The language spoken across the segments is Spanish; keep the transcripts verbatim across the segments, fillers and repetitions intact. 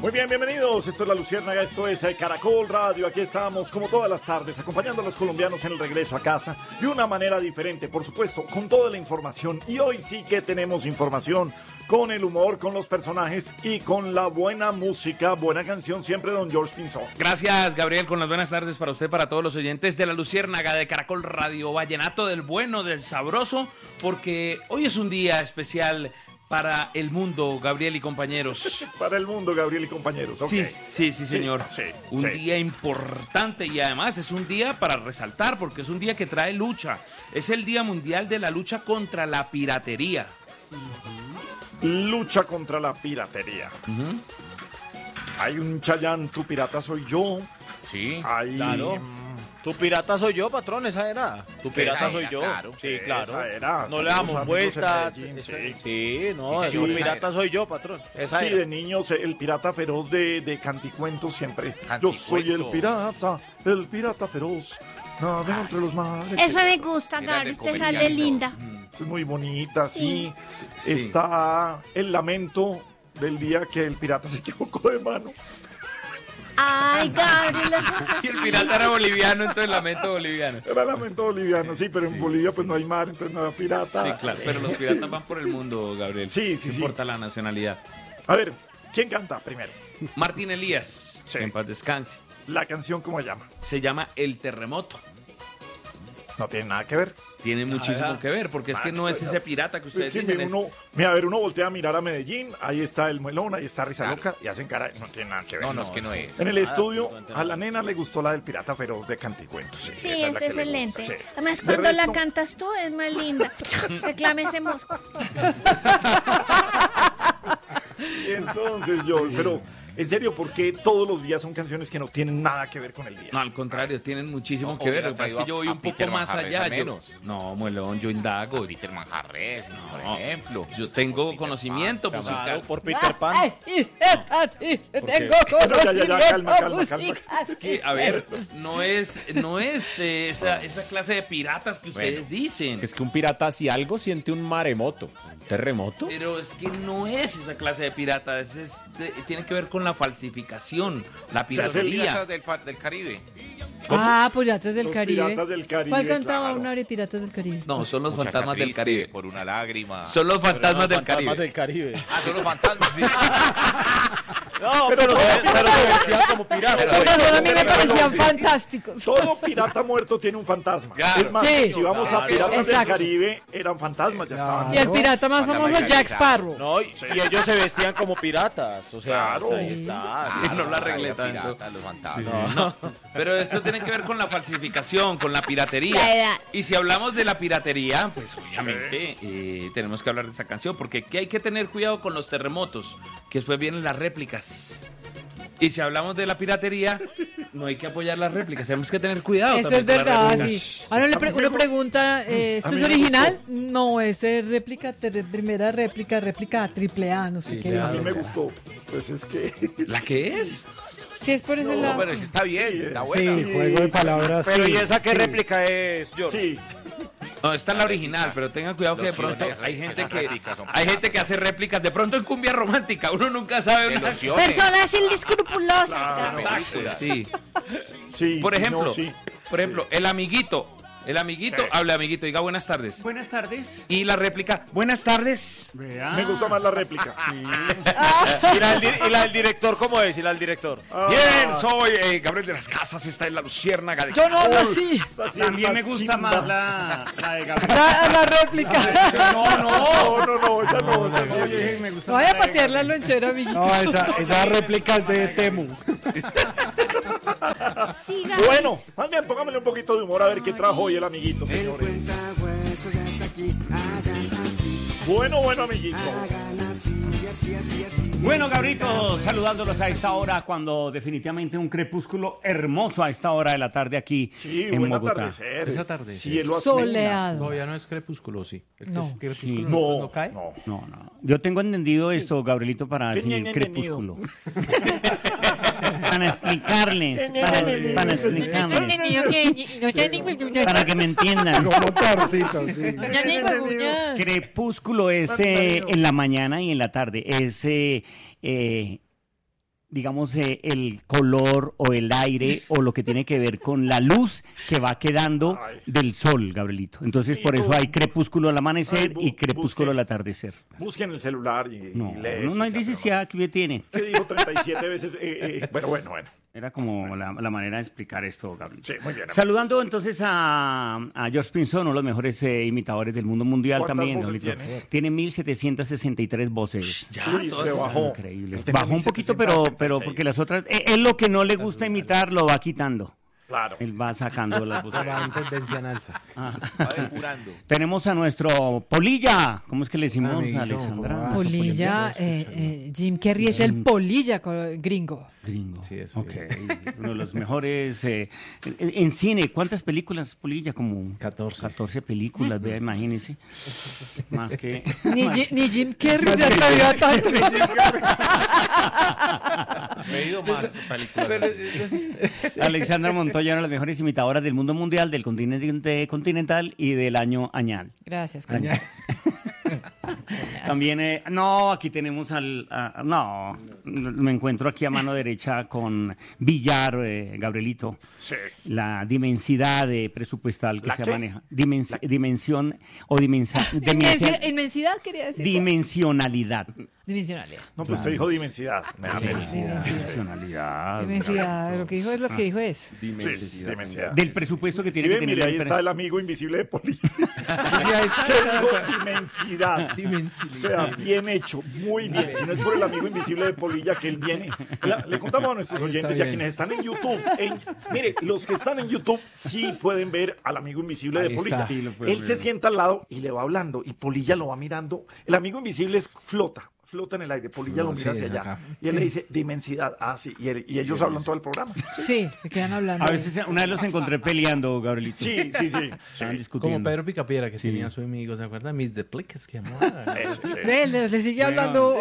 Muy bien, bienvenidos. Esto es La Luciérnaga, esto es Caracol Radio. Aquí estamos, como todas las tardes, acompañando a los colombianos en el regreso a casa de una manera diferente, por supuesto, con toda la información. Y hoy sí que tenemos información, con el humor, con los personajes y con la buena música, buena canción siempre, don George Pinzón. Gracias, Gabriel, con las buenas tardes para usted, para todos los oyentes de La Luciérnaga de Caracol Radio. Vallenato del bueno, del sabroso, porque hoy es un día especial para el mundo, Gabriel y compañeros. Para el mundo, Gabriel y compañeros. Okay. Sí, sí, sí, señor. Sí, sí, un sí. día importante y además es un día para resaltar porque es un día que trae lucha. Es el Día Mundial de la Lucha contra la Piratería. Uh-huh. Lucha contra la piratería. Uh-huh. Hay un Chayán, tu pirata soy yo. Sí, Hay... claro. Tu pirata soy yo, patrón, esa era. Tu pirata soy yo. Claro, sí, claro. Esa era. No le damos vueltas. Sí, sí. sí, no, Sí, tu señor, pirata soy yo, patrón. Esa sí, era. de niños, el pirata feroz de, de Canticuentos siempre. Yo Canticuentos. soy el pirata, el pirata feroz. Navego entre los mares. Esa me gusta, Mira, Gary, de usted sale comerciante. linda. Es muy bonita, sí. Sí. Está el lamento del día que el pirata se equivocó de mano. Ay, Gabriel, eso es Y el así. pirata era boliviano, entonces lamento boliviano. Era lamento boliviano, sí, pero en Sí. Bolivia pues no hay mar, entonces no hay pirata. Sí, claro, pero los piratas van por el mundo, Gabriel. Sí, sí, No sí. importa la nacionalidad. A ver, ¿quién canta primero? Martín Elías, Sí. que en paz descanse. La canción, ¿cómo se llama? Se llama El Terremoto. No tiene nada que ver. Tiene muchísimo ¿verdad? que ver, porque es que no es ese pirata que ustedes Es que dicen. es- uno, mira, a ver, uno voltea a mirar a Medellín, ahí está el Muelón, ahí está Risa Claro. Loca, y hacen cara, no tiene nada que ver. No, no, es que no es. En el Nada, estudio, absolutamente a nada. la nena le gustó la del pirata feroz de Canticuentos. Sí, Sí, esa la es que le excelente. gusta, sí. Además, De cuando la resto- cantas tú es más linda. Reclame ese mosco. Y entonces yo, pero en serio, ¿por qué todos los días son canciones que no tienen nada que ver con el día? No, al contrario, tienen muchísimo No, que ver. hubiera Lo que pasa es que traído yo voy a- un a poco Peter más Manjarres allá. al yo- menos. no, Muelón, yo indago. Peter Manjarres, por No, ejemplo. Yo tengo Peter conocimiento Pan, musical. Claro, por Peter Pan. Ay, sí, sí, tengo Bueno, ya, ya, ya, calma, calma, conocimiento calma. musical. Que, a ver, no es, no es eh, esa, esa clase de piratas que ustedes Bueno. dicen. Es que un pirata si algo siente un maremoto, un terremoto. Pero es que no es esa clase de pirata, es, es- de- tiene que ver con la falsificación, la Los piratería. piratas del, pa- del Caribe. Ah, Piratas del Los Caribe. Piratas del Caribe, ¿Cuál cantaba claro. una de Piratas del Caribe? No, son los Muchacha fantasmas del triste, Caribe. Por una lágrima. Son los fantasmas del Fantasmas Caribe. del Caribe. Ah, son los fantasmas. Sí. No, pero, pero, pero se vestían como piratas. Pero- Por eso a mí me Pero- parecían sí, sí. fantásticos. Todo pirata muerto tiene un fantasma. Claro. Es más, Sí. si vamos a Claro. Piratas del Exacto. Caribe, eran fantasmas, ya estaban. Y el pirata más Fantasma famoso, del Jack Caribe, Sparrow. No, y, y ellos se vestían como piratas. O sea, Claro. ahí está. Sí, no la arreglé los tanto. piratas, los fantasmas. No, pero esto tiene que ver con la falsificación, con la La piratería. edad. Y si hablamos de la piratería, pues obviamente eh, tenemos que hablar de esta canción, porque aquí hay que tener cuidado con los terremotos, que después vienen las réplicas. Y si hablamos de la piratería, no hay que apoyar las réplicas, tenemos que tener cuidado. Eso también es con las verdad, réplicas. sí. Ahora le pre- uno pregunta, eh, ¿esto A mí es me original? No, es eh, réplica, ter- primera réplica, réplica triple A, no sé qué A mí dice. me gustó. Pues es que. ¿La qué es? Si es por ese No, lado. Pero sí está bien, está Sí, buena. Sí, juego de palabras. Pero sí, ¿y esa qué sí. réplica es, George? Sí. No, esta es la original, pero tengan cuidado que de Los pronto siones, hay gente esas que réplicas son hay gente piratas. que hace réplicas de pronto en cumbia romántica, uno nunca sabe De una- los siones. Personas inescrupulosas. Películas. Sí. Sí. Por sí, ejemplo, no, sí. por ejemplo, el amiguito, el amiguito, Sí. hable amiguito, diga buenas tardes. Buenas tardes. Y la réplica, buenas tardes. Me gusta más la réplica. ¿Y la, del, di- y la del director cómo es? ¿Y la del director? Ah, Bien, soy eh, Gabriel de las Casas, está en la Luciérnaga de Yo no hablo así. esa sí es También me más gusta chimba. más la, la de Gabriel. La, la réplica. No, no. No, no, no, esa no, esa No, no. yo dije, me gusta No más vaya a la de patear la Gabriel. lonchera, amiguito. No, esa, esa réplica es de Temu. Sí, Gabriel. Bueno, más bien pongámosle un poquito de humor a ver qué trajo hoy el amiguito, señores. Bueno, bueno, amiguito. Bueno, Gabrito, saludándolos a esta hora, cuando definitivamente un crepúsculo hermoso a esta hora de la tarde aquí Sí, en buen Bogotá. atardecer. Esa tarde, sí. Cielo azul. Soleado. Todavía no es crepúsculo, sí. ¿El No. crepúsculo Sí. no, No, no cae? no. No, no. Yo tengo entendido esto, Gabrielito, para Qué definir ñe, ñe, crepúsculo. Para explicarles, para, para explicarles, para que me entiendan. Pues Crepúsculo es eh, en la mañana y en la tarde. Es eh, eh, digamos, eh, el color o el aire o lo que tiene que ver con la luz que va quedando Ay. del sol, Gabrielito. Entonces, Y por eso bu- hay crepúsculo al amanecer Ay, bu- y crepúsculo busque. al atardecer. Busquen el celular y, No, y lee no, eso, no hay ya, pero necesidad que tiene. Es que dijo treinta y siete veces. Eh, eh, bueno, bueno, bueno. Era como la, la manera de explicar esto, Gabrielito. Sí, muy bien. Saludando entonces a, a George Pinzón, uno de los mejores eh, imitadores del mundo mundial ¿Cuántas también. voces Gabrielito. tiene? Tiene mil setecientos sesenta y tres voces. Uy, se bajó. Increíble. Él tenía Bajó un poquito, mil setecientos pero, pero setenta y seis. porque las otras... eh, Él lo que no le gusta imitar lo va quitando. Claro. Él va sacando las voces. Va en tendencia en alza. Ah. Va depurando. Tenemos a nuestro Polilla. ¿Cómo es que le decimos, Amiguito, Alexandra? ¿cómo va? Polilla, eh, eh, Jim Carrey es el polilla co- gringo. Gringo. Sí, eso Ok. Uno de los mejores. eh, en, en cine, ¿cuántas películas, Polilla? Como catorce. catorce películas, vea, imagínese. Más que. Ni, más Ji- que- ni Jim Carrey se atrevió a tanto. Me he ido más películas. Alexandra Montoya, una de las mejores imitadoras del mundo mundial, del continente continental y del año añal. Gracias. Añal. También, eh, no, aquí tenemos al, a- no, me encuentro aquí a mano derecha con Villar, eh, Gabrielito, Sí. la dimensidad eh, presupuestal que ¿La se qué? maneja, Dimensi- dimensión o dimensa- Inmensi- dimensi- inmensidad quería decir. dimensionalidad. Dimensionalidad. No, pues usted dijo dimensidad. Me da pena. Dimensionalidad. Dimensidad. Lo que dijo es lo que dijo es. Sí, dimensidad. Del presupuesto que Sí, tiene ve, que tener mire, la ahí empresa. está el amigo invisible de Poli. ¿Qué dijo? Dimensidad. O sea, bien hecho, muy bien. Si no es por el amigo invisible de Polilla que él viene. La- le contamos a nuestros Ahí está oyentes y a bien. quienes están en YouTube. en- mire, los que están en YouTube sí pueden ver al amigo invisible de Ahí Polilla. está. Sí, lo pueden Él ver. se sienta al lado y le va hablando y Polilla lo va mirando. El amigo invisible es flota. Flota en el aire, Polilla lo Sí, mira hacia es allá. acá. Y él Sí. le dice, dimensidad. Ah, sí. Y, él- y ellos hablan todo el programa. Sí, se quedan hablando. A veces, una vez los encontré peleando, Gabrielito. Sí, sí, sí. Estaban sí. discutiendo. Como Pedro Picapiedra, que Sí. tenía a su amigo, ¿se acuerdan? Mis deplicas que llamaba. Eso, sí. Ve, le, le sigue Bueno. hablando.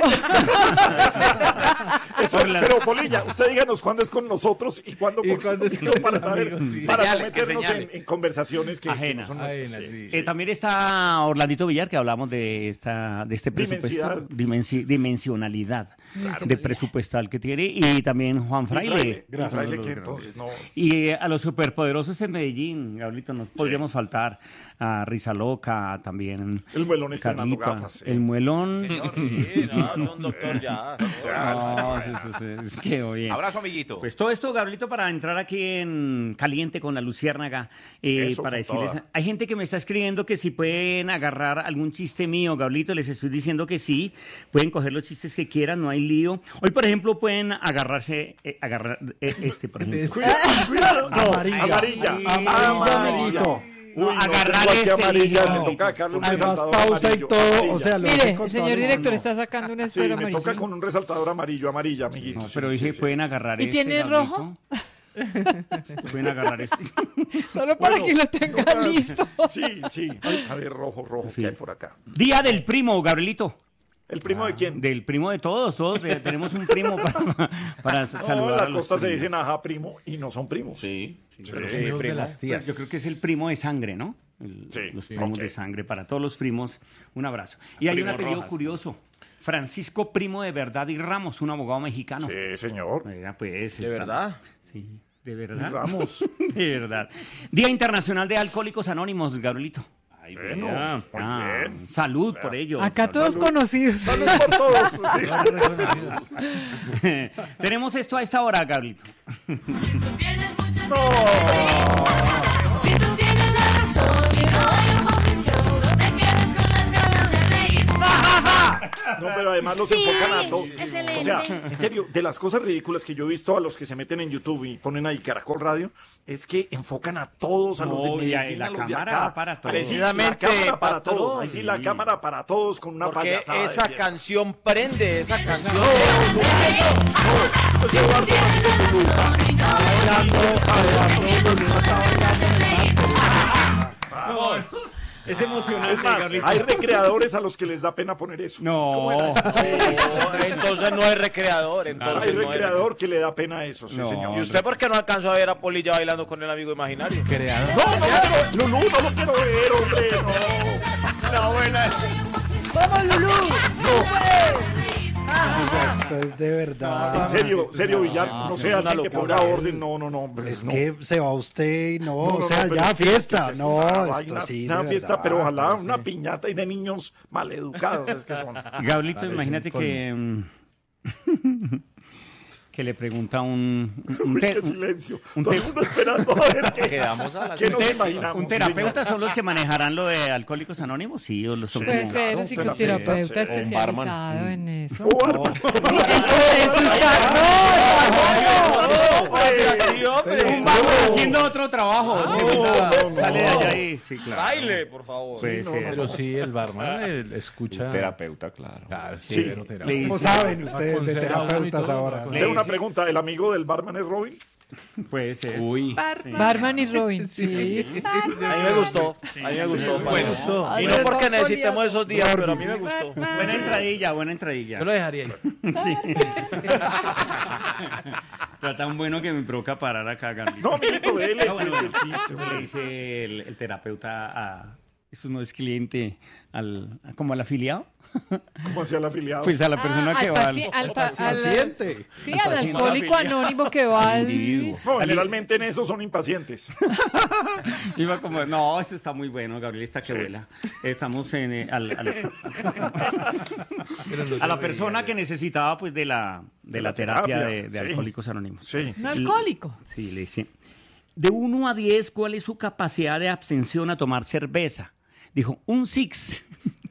Eso, pero Polilla, usted díganos cuándo es con nosotros y cuándo Y con cuándo es conmigo con para los saber, amigos, sí. para no Señale, que meternos señale. en, en conversaciones que, que Ajenas. no son nuestras. Ajenas, Sí, sí. sí. Eh, también está Orlandito Villar, que hablamos de esta de este presupuesto, dimensi- dimensionalidad de presupuestal que tiene, y también Juan Fraile. Gracias. uno de Fraile los que grandes. entonces no. Y eh, a los superpoderosos en Medellín, Gabrielito, nos podríamos faltar a Risa Loca, también El muelón estrenando Carlita, gafas. sí. el muelón. Señor, sí, no, es un doctor ya. No, sí, sí, sí, es que oye. Abrazo, amiguito. Pues todo esto, Gabrielito, para entrar aquí en caliente con la Luciérnaga, eh, Eso, para con decirles, toda. hay gente que me está escribiendo que si pueden agarrar algún chiste mío, Gabrielito, les estoy diciendo que sí, pueden coger los chistes que quieran, no hay lío. Hoy, por ejemplo, pueden agarrarse, eh, agarrar eh, este, por ejemplo. Cuidado, cuidado. No, Amarilla. amarilla. Amarilla, Amarilla. amiguito. Uy, no, Agarrar tengo aquí este, amarilla, no. me toca sacarle un Además, resaltador pausa y amarillo. todo. Amarilla. O sea, lo Mire, he el contado, señor no, director no. está sacando una Sí, esfera me amarilla. toca con un resaltador amarillo, amarilla, amiguito. No, Sí, pero sí, dije, sí. pueden agarrar ¿Y este, tiene rojo? Gabrielito. Pueden agarrar este. Solo para Bueno, que lo tenga no, listo. Sí, sí. A ver, rojo, rojo, Sí. ¿qué hay por acá? Día del primo, Gabrielito. ¿El primo de quién? Del primo de todos, todos de- tenemos un primo para, para No, saludar en a la los costa se primos. dicen ajá, primo, y no son primos. Sí, Pero Sí, son hijos de primo. las tías. yo creo que es el primo de sangre, ¿no? El- Sí, los sí. primos Ok. de sangre, para todos los primos, un abrazo. Y hay un Primo apellido Rojas. curioso, Francisco Primo de Verdad y Ramos, un abogado mexicano. Sí, señor. Mira, pues, ¿De está- verdad? Sí, de verdad. Ramos. De verdad. Día Internacional de Alcohólicos Anónimos, Gabrielito. Ay, Bueno, vea, muy ah, bien. salud por ello. Acá todos conocidos. Salud por todos. sí. Tenemos esto a esta hora, Gabrielito. Si tú tienes la razón y no hay oposición, no te quedes con las ganas de reír. No, pero además los Sí, enfocan a todos. excelente. O sea, en serio, de las cosas ridículas que yo he visto a los que se meten en YouTube y ponen ahí Caracol Radio, es que enfocan a todos, a los No, de y a- Medellín, la a los de cámara acá. va para todos. Ahí sí, la Precisamente cámara para patrón. todos. Ahí sí, la cámara para todos con una Porque payasada. de esa fiesta. canción prende, esa canción. Si tú tienes la razón y no hay Es emocionante, Es más, Gabrielito. hay recreadores a los que les da pena poner eso. No. ¿Cómo era eso? No, entonces no es recreador, entonces Hay no es recreador que le da pena eso, sí, No. señor. ¿Y usted por qué no alcanzó a ver a Polilla bailando con el amigo imaginario? Creado. No, no, quiero, Lulú, no lo quiero ver, hombre, no. No, buena. ¡Vamos, Lulú! Esto es de verdad. En serio, serio, Villar, no, no es sea una alguien que locura. ponga orden, no, no, no. pues, Es no. que se va usted y no, No, no, o sea, no, pero ya es que- fiesta. es No, una esto vaina, sí, una de fiesta, verdad. pero ojalá pues, una sí. piñata y de niños maleducados, es que son. Gablito, Sí, imagínate con- que... mm, que le pregunta un... un, Uy, te- qué un- silencio. un Todo te- el mundo esperando a ver qué, Quedamos a las qué nos te- imaginamos. ¿Un terapeuta son los que manejarán lo de Alcohólicos Anónimos? Sí, o los son Puede como- ser claro, un psicoterapeuta sí, o un especializado barman. en eso. Oh, Arma. Eso, eso está No, pues. Un barman haciendo otro trabajo. sí, no, ¿verdad? no, no. Sale de allá ahí, sí, claro. Baile, por favor. Puede no, ser. Pero sí, el barman él escucha. El terapeuta, claro. Claro, Sí. sí, pero terapeuta. Le ¿Cómo dice- saben ustedes de Aconseja uno y terapeutas todo, ahora? aconseja. Tengo una dice- pregunta, ¿el amigo del barman es Robin? Puede ser. Uy. Barman y Robin, sí. A mí me gustó. A mí me gustó. Me Bueno, gustó. y no porque necesitemos esos días, pero a mí me gustó. Buena entradilla, buena entradilla. Yo lo dejaría ahí. Sí. Está tan bueno que me provoca parar acá, Gablito. No, amiguito, dele, Ah, bueno, dele bueno. el chiste, Le hombre. dice el, el terapeuta a... Eso no es cliente, al, como al afiliado. ¿Cómo hacía el afiliado? Pues a la persona Ah, que al va al... paci- al pa- al- Paciente. Sí, al al paciente. alcohólico anónimo que va al... individuo. No, generalmente en eso son impacientes. Iba como, no, esto está muy bueno, Gabriel está que vuela. Estamos en... eh, al- al- a la persona que necesitaba pues de la, de la terapia de, de sí. Alcohólicos Anónimos. Sí. Un alcohólico. Sí, le dice, de uno a diez, ¿cuál es su capacidad de abstención a tomar cerveza? Dijo, un six.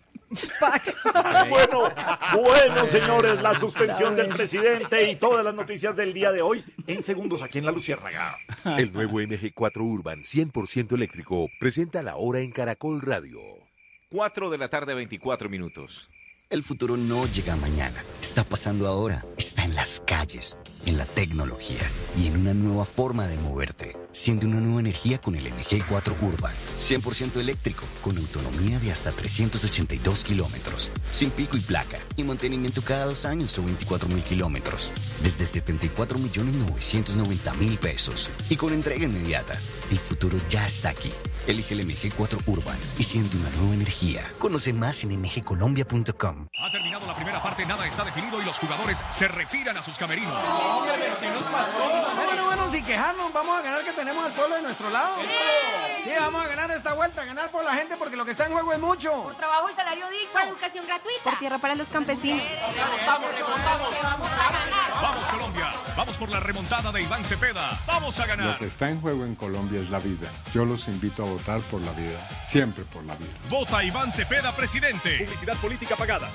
Bueno, bueno, señores, la suspensión del presidente y todas las noticias del día de hoy en segundos aquí en La Luciérnaga. El nuevo M G cuatro Urban cien por ciento eléctrico presenta la hora en Caracol Radio. cuatro de la tarde, veinticuatro minutos. El futuro no llega mañana, está pasando ahora, está en las calles, en la tecnología y en una nueva forma de moverte. Siente una nueva energía con el M G cuatro Urban, cien por ciento eléctrico, con autonomía de hasta trescientos ochenta y dos kilómetros, sin pico y placa, y mantenimiento cada dos años o veinticuatro mil kilómetros, desde setenta y cuatro millones novecientos noventa mil pesos, y con entrega inmediata. El futuro ya está aquí. Elige el M G cuatro Urban y siente una nueva energía. Conoce más en m g colombia punto com. Ha terminado la primera parte, nada está definido y los jugadores se retiran a sus camerinos. ¿Qué nos pasó? Bueno, bueno, sin quejarnos, vamos a ganar, que tenemos al pueblo de nuestro lado. Sí, vamos a ganar esta vuelta, ganar por la gente, porque lo que está en juego es mucho. Por trabajo y salario digno. Por educación gratuita. Por tierra para los campesinos. Vamos, vamos a ganar. Vamos Colombia, vamos por la remontada de Iván Cepeda. Vamos a Lo ganar. que está en juego en Colombia es la vida. Yo los invito a votar por la vida, siempre por la vida. Vota Iván Cepeda, presidente. Publicidad política pagada.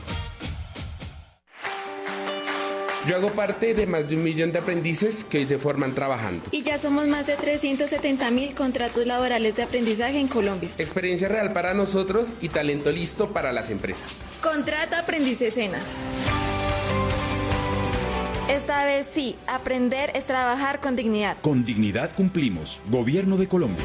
Yo hago parte de más de un millón de aprendices que hoy se forman trabajando. Y ya somos más de trescientos setenta mil contratos laborales de aprendizaje en Colombia. Experiencia real para nosotros y talento listo para las empresas. Contrato Aprendices Sena. Esta vez sí, aprender es trabajar con dignidad. Con dignidad cumplimos. Gobierno de Colombia.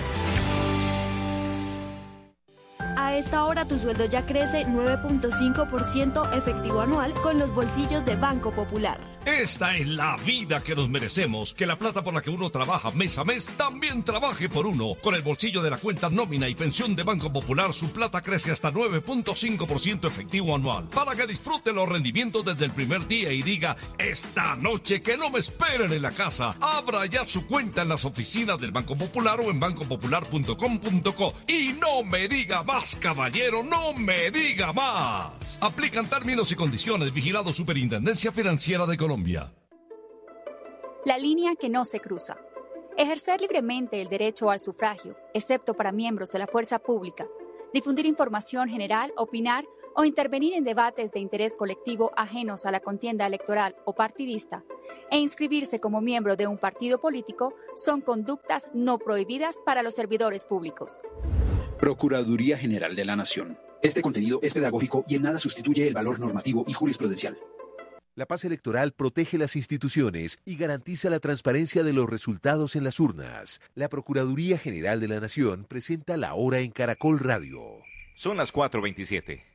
A esta hora tu sueldo ya crece nueve punto cinco por ciento efectivo anual con los bolsillos de Banco Popular. Esta es la vida que nos merecemos. Que la plata por la que uno trabaja mes a mes también trabaje por uno. Con el bolsillo de la cuenta nómina y pensión de Banco Popular, su plata crece hasta nueve punto cinco por ciento efectivo anual. Para que disfrute los rendimientos desde el primer día y diga, esta noche que no me esperen en la casa. Abra ya su cuenta en las oficinas del Banco Popular o en banco popular punto com punto co. Y no me diga más, caballero, no me diga más. Aplican términos y condiciones. Vigilado Superintendencia Financiera de Colombia. La línea que no se cruza. Ejercer libremente el derecho al sufragio, excepto para miembros de la fuerza pública. Difundir información general, opinar o intervenir en debates de interés colectivo ajenos a la contienda electoral o partidista, e inscribirse como miembro de un partido político son conductas no prohibidas para los servidores públicos. Procuraduría General de la Nación. Este contenido es pedagógico y en nada sustituye el valor normativo y jurisprudencial. La paz electoral protege las instituciones y garantiza la transparencia de los resultados en las urnas. La Procuraduría General de la Nación presenta la hora en Caracol Radio. Son las cuatro veintisiete.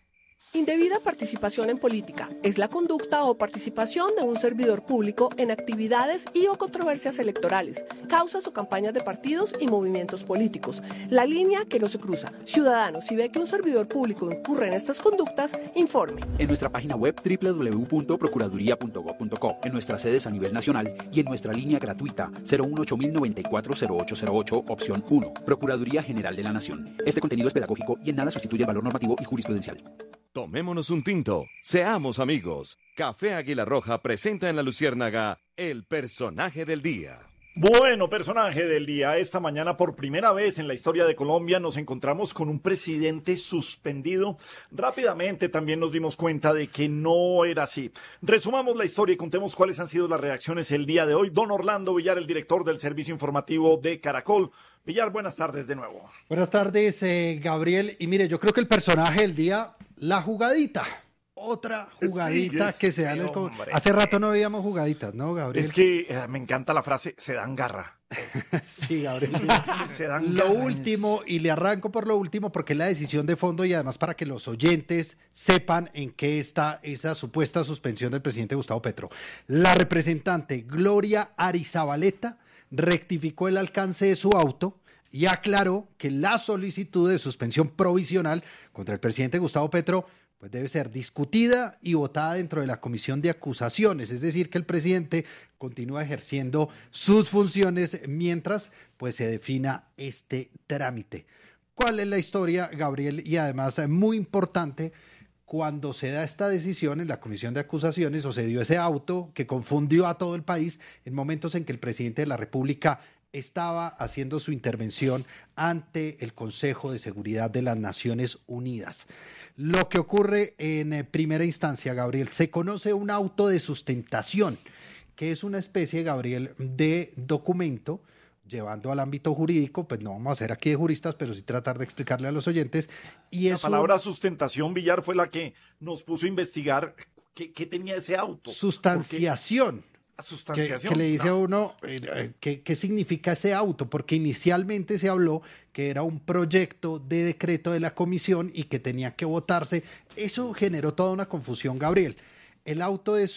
Indebida participación en política es la conducta o participación de un servidor público en actividades y o controversias electorales, causas o campañas de partidos y movimientos políticos. La línea que no se cruza. Ciudadano, si ve que un servidor público incurre en estas conductas, informe. En nuestra página web doble u doble u doble u punto procuraduría punto gob punto co, en nuestras sedes a nivel nacional y en nuestra línea gratuita cero uno ocho mil noventa y cuatro cero ocho cero ocho, opción uno. Procuraduría General de la Nación. Este contenido es pedagógico y en nada sustituye el valor normativo y jurisprudencial. Tomémonos un tinto, seamos amigos. Café Águila Roja presenta en La Luciérnaga el personaje del día. Bueno, personaje del día, esta mañana por primera vez en la historia de Colombia nos encontramos con un presidente suspendido. Rápidamente también nos dimos cuenta de que no era así. Resumamos la historia y contemos cuáles han sido las reacciones el día de hoy. Don Orlando Villar, el director del servicio informativo de Caracol. Villar, buenas tardes de nuevo. Buenas tardes, eh, Gabriel. Y mire, yo creo que el personaje del día, la jugadita. Otra jugadita Sí, que se da en el... hombre. Hace rato no veíamos jugaditas, ¿no, Gabriel? Es que eh, me encanta la frase, se dan garra. Sí, Gabriel. Se dan Lo garra. último, y le arranco por lo último, porque es la decisión de fondo y además para que los oyentes sepan en qué está esa supuesta suspensión del presidente Gustavo Petro. La representante Gloria Arizabaleta rectificó el alcance de su auto y aclaró que la solicitud de suspensión provisional contra el presidente Gustavo Petro pues debe ser discutida y votada dentro de la comisión de acusaciones, es decir, que el presidente continúa ejerciendo sus funciones mientras pues se defina este trámite. ¿Cuál es la historia, Gabriel? Y además muy importante, cuando se da esta decisión en la comisión de acusaciones o se dio ese auto que confundió a todo el país en momentos en que el presidente de la República estaba haciendo su intervención ante el Consejo de Seguridad de las Naciones Unidas. Lo que ocurre en primera instancia, Gabriel, se conoce un auto de sustentación, que es una especie, Gabriel, de documento, llevando al ámbito jurídico, pues no vamos a ser aquí de juristas, pero sí tratar de explicarle a los oyentes. Y La es palabra un... sustentación, Villar, fue la que nos puso a investigar qué, qué tenía ese auto. Sustanciación. Que, sustanciación. Que, que le dice no. a uno eh, eh, ¿qué, qué significa ese auto, porque inicialmente se habló que era un proyecto de decreto de la comisión y que tenía que votarse. Eso generó toda una confusión, Gabriel. El auto de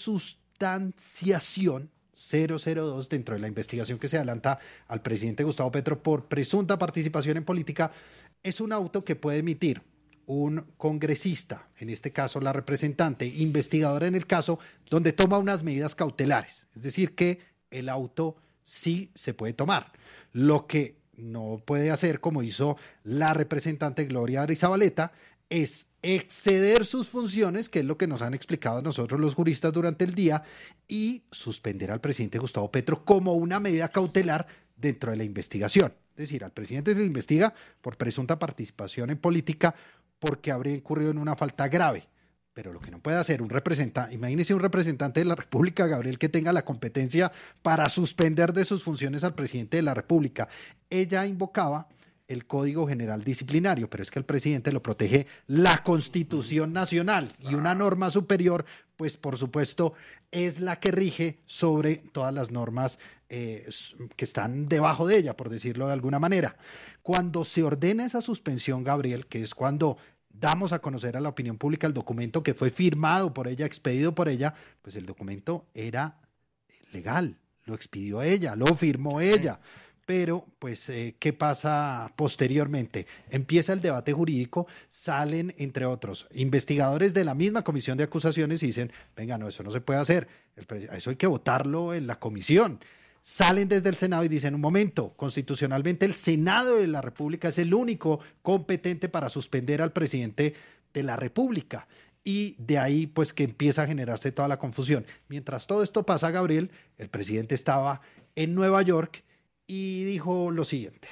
sustanciación cero cero dos, dentro de la investigación que se adelanta al presidente Gustavo Petro por presunta participación en política, es un auto que puede emitir un congresista, en este caso la representante investigadora en el caso, donde toma unas medidas cautelares. Es decir, que el auto sí se puede tomar. Lo que no puede hacer, como hizo la representante Gloria Arizabaleta, es exceder sus funciones, que es lo que nos han explicado a nosotros los juristas durante el día, y suspender al presidente Gustavo Petro como una medida cautelar dentro de la investigación. Es decir, al presidente se le investiga por presunta participación en política porque habría incurrido en una falta grave. Pero lo que no puede hacer un representante, imagínese un representante de la República, Gabriel, que tenga la competencia para suspender de sus funciones al presidente de la República. Ella invocaba el Código General Disciplinario, pero es que al presidente lo protege la Constitución Nacional y una norma superior, pues por supuesto, es la que rige sobre todas las normas eh, que están debajo de ella, por decirlo de alguna manera. Cuando se ordena esa suspensión, Gabriel, que es cuando damos a conocer a la opinión pública el documento que fue firmado por ella, expedido por ella, pues el documento era legal, lo expidió ella, lo firmó ella. Pero, pues, eh, ¿qué pasa posteriormente? Empieza el debate jurídico, salen, entre otros, investigadores de la misma comisión de acusaciones y dicen, venga, no, eso no se puede hacer, el pre- eso hay que votarlo en la comisión. Salen desde el Senado y dicen, un momento, constitucionalmente el Senado de la República es el único competente para suspender al presidente de la República. Y de ahí, pues, que empieza a generarse toda la confusión. Mientras todo esto pasa, Gabriel, el presidente estaba en Nueva York y dijo lo siguiente.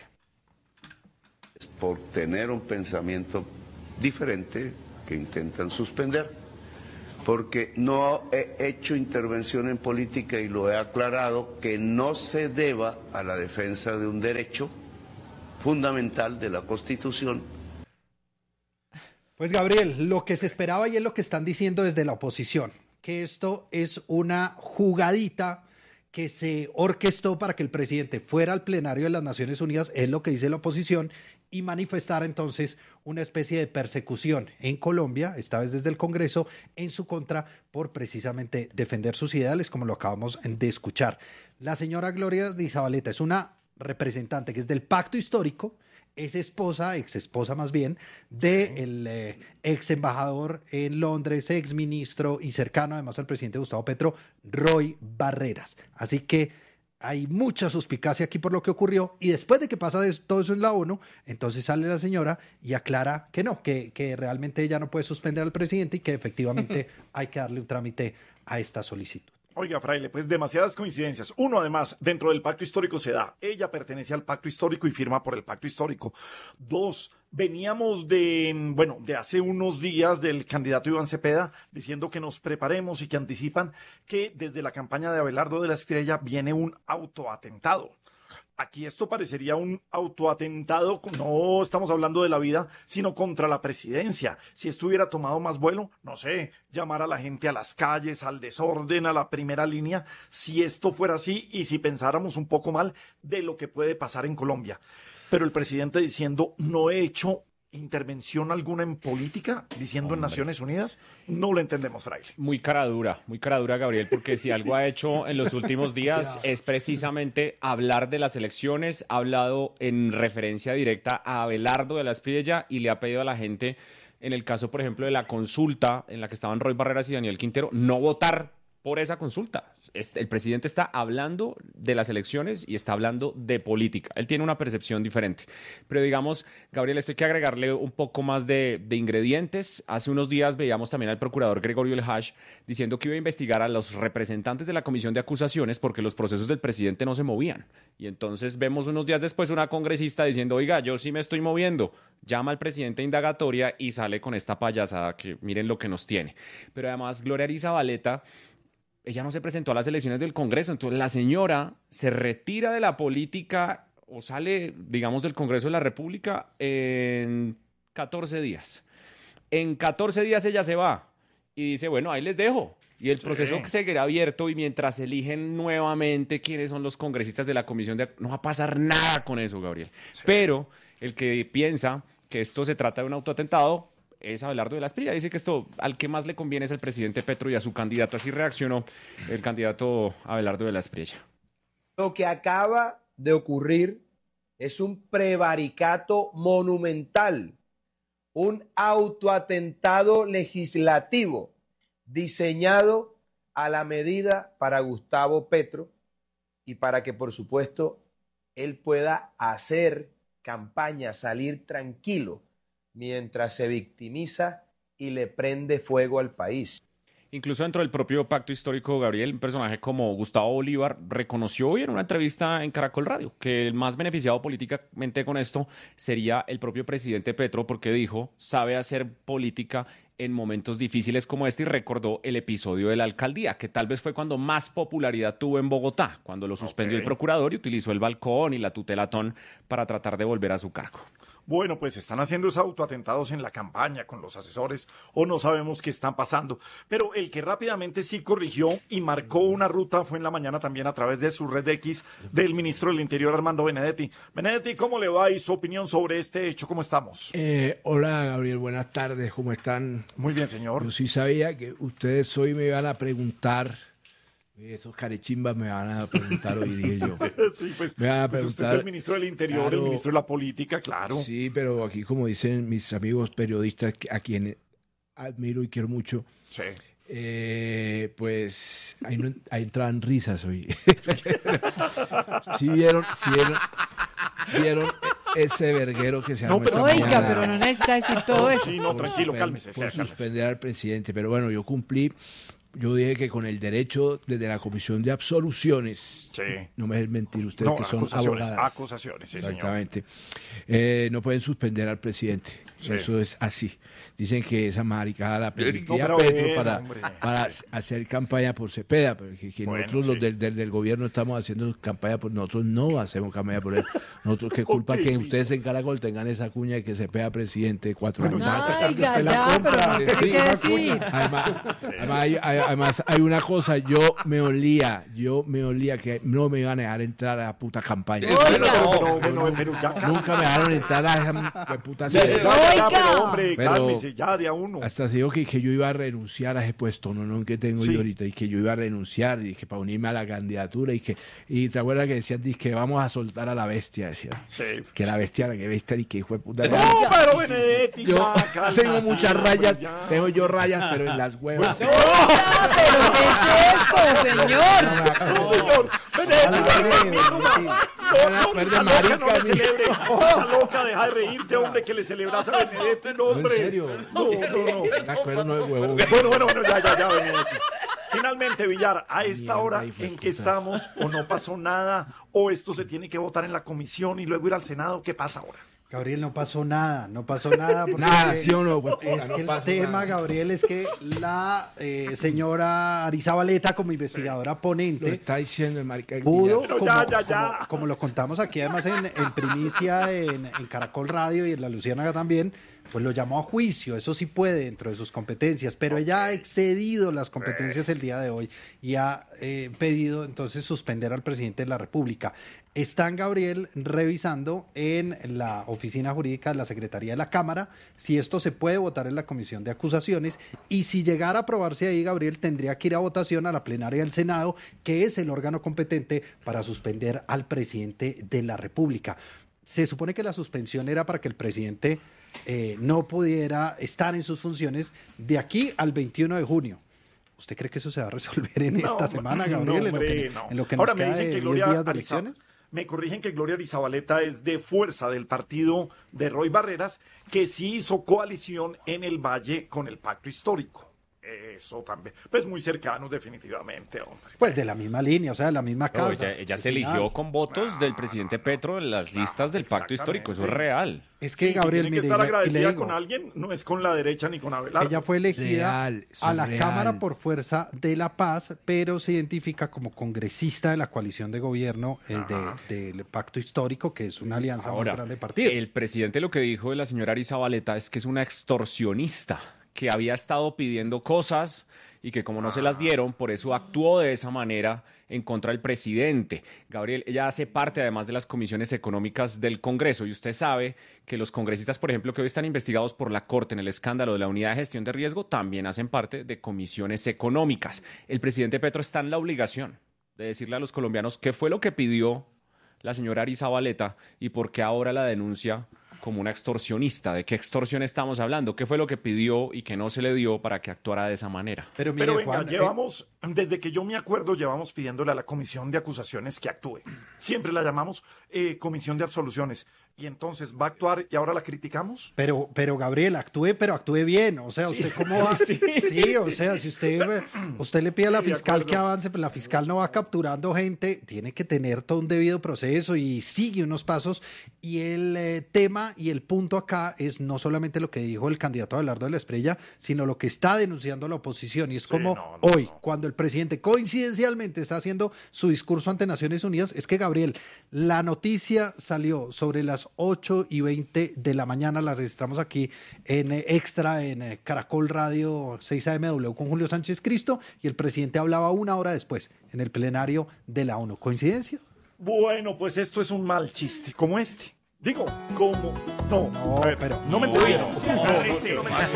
Por tener un pensamiento diferente que intentan suspender, porque no he hecho intervención en política y lo he aclarado, que no se deba a la defensa de un derecho fundamental de la Constitución. Pues Gabriel, lo que se esperaba y es lo que están diciendo desde la oposición, que esto es una jugadita que se orquestó para que el presidente fuera al plenario de las Naciones Unidas, es lo que dice la oposición, y manifestar entonces una especie de persecución en Colombia, esta vez desde el Congreso, en su contra por precisamente defender sus ideales, como lo acabamos de escuchar. La señora Gloria Di Zabaleta es una representante que es del Pacto Histórico, es esposa, ex esposa más bien, del eh, ex embajador en Londres, ex ministro y cercano además al presidente Gustavo Petro, Roy Barreras. Así que hay mucha suspicacia aquí por lo que ocurrió, y después de que pasa de todo eso en la ONU, entonces sale la señora y aclara que no, que, que realmente ella no puede suspender al presidente y que efectivamente hay que darle un trámite a esta solicitud. Oiga, Fraile, pues demasiadas coincidencias. Uno, además, dentro del pacto histórico se da. Ella pertenece al pacto histórico y firma por el pacto histórico. Dos, veníamos de, bueno, de hace unos días del candidato Iván Cepeda diciendo que nos preparemos y que anticipan que desde la campaña de Abelardo de la Espriella viene un autoatentado. Aquí esto parecería un autoatentado, no estamos hablando de la vida, sino contra la presidencia. Si esto hubiera tomado más vuelo, no sé, llamar a la gente a las calles, al desorden, a la primera línea, si esto fuera así y si pensáramos un poco mal de lo que puede pasar en Colombia. Pero el presidente diciendo, no he hecho intervención alguna en política, diciendo Hombre. en Naciones Unidas, no lo entendemos, Fraile. Muy cara dura, muy cara dura, Gabriel, porque si algo ha hecho en los últimos días es precisamente hablar de las elecciones, ha hablado en referencia directa a Abelardo de la Espriella y le ha pedido a la gente, en el caso, por ejemplo, de la consulta en la que estaban Roy Barreras y Daniel Quintero, no votar por esa consulta. El presidente está hablando de las elecciones y está hablando de política. Él tiene una percepción diferente. Pero digamos, Gabriel, esto hay que agregarle un poco más de, de ingredientes. Hace unos días veíamos también al procurador Gregorio El Hash diciendo que iba a investigar a los representantes de la comisión de acusaciones porque los procesos del presidente no se movían. Y entonces vemos unos días después una congresista diciendo, oiga, yo sí me estoy moviendo. Llama al presidente a indagatoria y sale con esta payasada que miren lo que nos tiene. Pero además, Gloria Di Zabaleta, ella no se presentó a las elecciones del Congreso, entonces la señora se retira de la política o sale, digamos, del Congreso de la República en catorce días. En catorce días ella se va y dice, bueno, ahí les dejo. Y el sí. proceso seguirá abierto y mientras eligen nuevamente quiénes son los congresistas de la comisión de... No va a pasar nada con eso, Gabriel. Sí. Pero el que piensa que esto se trata de un autoatentado es Abelardo de la Espriella. Dice que esto al que más le conviene es el presidente Petro y a su candidato. Así reaccionó el candidato Abelardo de la Espriella. Lo que acaba de ocurrir es un prevaricato monumental, un autoatentado legislativo diseñado a la medida para Gustavo Petro y para que, por supuesto, él pueda hacer campaña, salir tranquilo mientras se victimiza y le prende fuego al país. Incluso dentro del propio pacto histórico, Gabriel, un personaje como Gustavo Bolívar reconoció hoy en una entrevista en Caracol Radio que el más beneficiado políticamente con esto sería el propio presidente Petro, porque dijo, sabe hacer política en momentos difíciles como este, y recordó el episodio de la alcaldía, que tal vez fue cuando más popularidad tuvo en Bogotá, cuando lo suspendió okay. el procurador y utilizó el balcón y la tutelatón para tratar de volver a su cargo. Bueno, pues están haciendo esos autoatentados en la campaña con los asesores o no sabemos qué están pasando. Pero el que rápidamente sí corrigió y marcó una ruta fue en la mañana también a través de su red X del ministro del Interior, Armando Benedetti. Benedetti, ¿cómo le va y su opinión sobre este hecho? ¿Cómo estamos? Eh, hola, Gabriel, buenas tardes, ¿cómo están? Muy bien, señor. Yo sí sabía que ustedes hoy me iban a preguntar... Esos carechimbas me van a preguntar hoy, dije yo. Sí, pues, me van a pues usted es el ministro del Interior, claro, el ministro de la Política, claro. Sí, pero aquí, como dicen mis amigos periodistas, a quienes admiro y quiero mucho, sí. eh, pues ahí, no, ahí entraban risas hoy. ¿Sí vieron, sí vieron, vieron ese verguero que se armó no, esta Oiga, mañana? pero no necesita decir todo eso. Sí, no, tranquilo, cálmese. Por cálmese. suspender al presidente, pero bueno, yo cumplí. Yo dije que con el derecho desde la Comisión de Absoluciones, sí. no me dejen mentir ustedes no, que son acusaciones, abogadas. Acusaciones, sí, exactamente. Eh, no pueden suspender al presidente. Sí. Eso es así. Dicen que esa maricada la permitía no, Petro bien, para, para hacer campaña por Cepeda, porque que bueno, nosotros sí. los del, del, del gobierno estamos haciendo campaña por nosotros, no hacemos campaña por él. Nosotros, qué culpa okay, que listo. ustedes en Caracol tengan esa cuña de que Cepeda presidente cuatro años. Ay, ya, ya, pero no te sí, decir. Además, sí. además hay, hay, además hay una cosa, yo me olía, yo me olía que no me iban a dejar entrar a la puta campaña. Pero, pero, pero, pero ya, Nunca me dejaron entrar a esa puta Ya, serie. ya, ya, pero hombre, Pero cálmese, ya de a uno. hasta se dijo que, que yo iba a renunciar a ese puesto, no, no, que tengo Sí. yo ahorita, y que yo iba a renunciar, y que para unirme a la candidatura, y que, y te acuerdas que decían, que vamos a soltar a la bestia, decía. Sí. Que la bestia, la que bestia, y que hijo de puta. No, pero Benedetti, Yo ya, cálmese, tengo muchas hombre, rayas, ya. tengo yo rayas, pero en las huevas. ¿Pero qué es esto, señor? No, señor. Benedetti, no, no, Perde esa loca no marica, le celebre. Esa loca, deja de reírte, hombre, que le celebras a Benedetti, no, hombre. ¿En serio? No, no, no. Me acuerdo no de huevo. Bueno, bueno, bueno, ya, ya, ya, Benedetti. Finalmente, Villar, a esta Mierda, hora hijo de en que puta. estamos, o no pasó nada, o esto se tiene que votar en la comisión y luego ir al Senado, ¿qué pasa ahora? Gabriel, no pasó nada, no pasó nada. Porque Nada, es que- ¿sí o no, hueputa? Es No que el pasó tema, nada. Gabriel, es que la eh, señora Arizabaleta, como investigadora Lo ponente, está diciendo el marica. pudo, Pero como, ya, ya, ya. como- como lo contamos aquí además en, en primicia en, en Caracol Radio y en La Luciérnaga también, pues lo llamó a juicio, eso sí puede dentro de sus competencias, pero ella ha excedido las competencias el día de hoy y ha eh, pedido entonces suspender al presidente de la República. Están, Gabriel, revisando en la oficina jurídica de la Secretaría de la Cámara si esto se puede votar en la Comisión de Acusaciones y si llegara a aprobarse ahí, Gabriel, tendría que ir a votación a la plenaria del Senado, que es el órgano competente para suspender al presidente de la República. Se supone que la suspensión era para que el presidente eh, no pudiera estar en sus funciones de aquí al veintiuno de junio. ¿Usted cree que eso se va a resolver en No, esta semana, no, Gabriel? en, lo hombre, que, no. en lo que nos Ahora me queda dicen de que diez Gloria días de Ariza- elecciones. Me corrigen que Gloria Arizabaleta es de fuerza del partido de Roy Barreras, que sí hizo coalición en el Valle con el Pacto Histórico. Eso también. Pues muy cercano, definitivamente, hombre. Pues de la misma línea, o sea, de la misma No, casa. ella, ella al se final. eligió con votos del presidente Petro en las listas del Pacto Histórico, eso es real. Es que, Sí, si Gabriel, tiene que mire, estar y le- y le agradecida digo, con alguien, no es con la derecha ni con Abelardo. ella fue elegida Real, a la real. Cámara por fuerza de la paz, pero se identifica como congresista de la coalición de gobierno eh, de- del Pacto Histórico, que es una alianza Ahora, más grande de partidos. el presidente lo que dijo de la señora Arizabaleta es que es una extorsionista, que había estado pidiendo cosas y que como no se las dieron, por eso actuó de esa manera en contra del presidente. Gabriel, ella hace parte además de las comisiones económicas del Congreso y usted sabe que los congresistas, por ejemplo, que hoy están investigados por la Corte en el escándalo de la Unidad de Gestión de Riesgo, también hacen parte de comisiones económicas. El presidente Petro está en la obligación de decirle a los colombianos qué fue lo que pidió la señora Arizabaleta y por qué ahora la denuncia como una extorsionista. ¿De qué extorsión estamos hablando? ¿Qué fue lo que pidió y que no se le dio para que actuara de esa manera? Pero mire, Pero venga, Juan, eh, llevamos, desde que yo me acuerdo, llevamos pidiéndole a la comisión de acusaciones que actúe. Siempre la llamamos eh, comisión de absoluciones. Y entonces va a actuar y ahora la criticamos. Pero, pero Gabriel, actúe, pero actúe bien. O sea, ¿usted cómo va? Sí. Sí, o sea, si usted, usted le pide a la Sí, de fiscal acuerdo. que avance, pero la fiscal no va capturando gente, tiene que tener todo un debido proceso y sigue unos pasos. Y el eh, tema y el punto acá es no solamente lo que dijo el candidato Abelardo de la Espriella, sino lo que está denunciando la oposición. Y es como no, no, hoy, cuando el presidente coincidencialmente está haciendo su discurso ante Naciones Unidas, es que, Gabriel, la noticia salió sobre las ocho y veinte de la mañana, la registramos aquí en eh, Extra, en eh, Caracol Radio seis A M W con Julio Sánchez Cristo, y el presidente hablaba una hora después en el plenario de la ONU. ¿Coincidencia? Bueno, pues esto es un mal chiste, como este. Digo, como... No, No, a ver, pero- no me Uy, entendieron. no, No, no, no, este, no me así.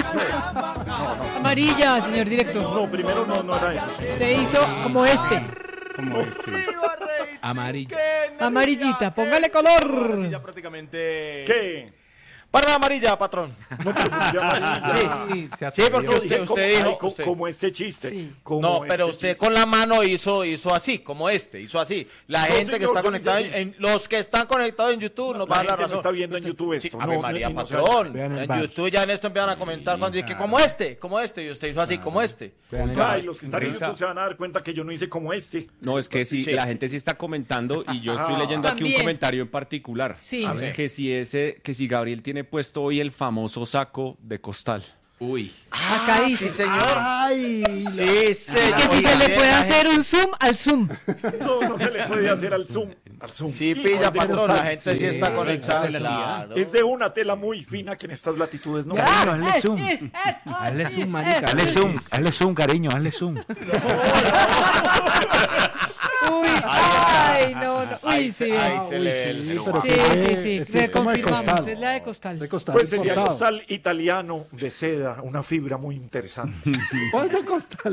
Amarilla, señor director. No, primero no, no era eso. Se hizo como este. Como este. Amarillo. Amarillita, póngale color. Ya prácticamente. ¿Qué? Para la amarilla, patrón. No, pero pues ya amarilla. Sí, se sí, porque Yo usted, dije, usted como- dijo. ay, co- usted- como este chiste. como no, pero este usted chiste. con la mano hizo, hizo así, como este, hizo así. La No, gente señor, que está yo conectada no en, hice en- los que están conectados en YouTube nos La van a dar gente la no razón. está viendo en YouTube esto. Sí, No, Ave no, María, y no se patrón. Vean el En bar. YouTube ya en esto empiezan a comentar cuando dije, como este, como este, y usted hizo así, como este. Vean el Ay, bar. los que están en Risa. YouTube se van a dar cuenta que yo no hice como este. No, es que sí, Sí. la gente sí está comentando y yo estoy Ah. leyendo aquí un También. comentario en particular. Sí. A ver. Que si ese, que si Gabriel tiene puesto hoy el famoso saco de costal. Uy. Ah, Acá dice. sí, señor. Ay, sí, señor. Que si se le puede hacer un zoom al zoom. No, no se le puede hacer al zoom. Al zoom. Sí, pilla, patrón, la gente sí, sí está conectada. Claro. Es de una tela muy fina que en estas latitudes no. Cariño, hazle zoom. Hazle zoom, marica. Hazle zoom, hazle zoom, cariño, hazle zoom. Uy, ay, no, no. Uy, Ahí, sí. ahí se Uy, le ve sí, el pero sí, sí, sí. Este es como de Reconfirmamos, costal. es la de costal. De costal Pues sería importado. costal italiano de seda, una fibra muy interesante. ¿Cuál de costal?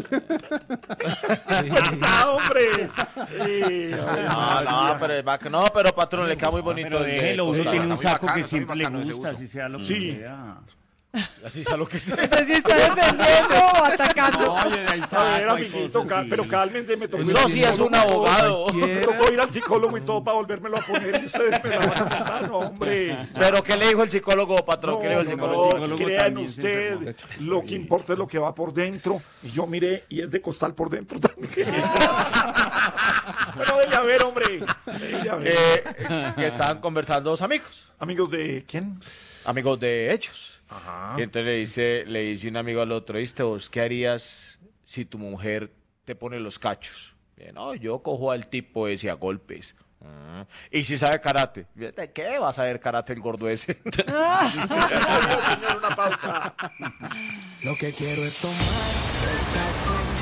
¡Ah, hombre! Sí, No, no, pero, es bac- no, pero patrón, le queda muy bonito. Pero el de déjelo, uno costal. tiene un Está muy saco bacano, que está muy siempre le bacano ese gusta, uso. así sea lo que Sí. sea. Así sea lo que sea. No sé si está defendiendo o atacando. Oye, ahí A ver, saco, hay amiguito, cosas cal- así. pero cálmense, me tocó ir Eso al sí es psicólogo un y todo. abogado. Me tocó ir al psicólogo y todo para volvérmelo a poner y ustedes me la van a quitar, no, hombre. Pero ¿qué le dijo el psicólogo, patrón? ¿Qué le dijo el No, psicólogo? no, psicólogo crea en también se usted, enfermó. lo que importa es lo que va por dentro. Y yo miré y es de costal por dentro también. Pero dele a ver, hombre. Dele a ver. Eh, que estaban conversando dos amigos. ¿Amigos de quién? Amigos de ellos. Ajá. Y entonces le dice, le dice un amigo al otro, ¿viste vos qué harías si tu mujer te pone los cachos? Bien, no, yo cojo al tipo ese a golpes. Ah. Y si sabe karate. Bien, ¿de qué va a saber karate el gordo ese? Señor, una pausa. Lo que quiero es tomar el café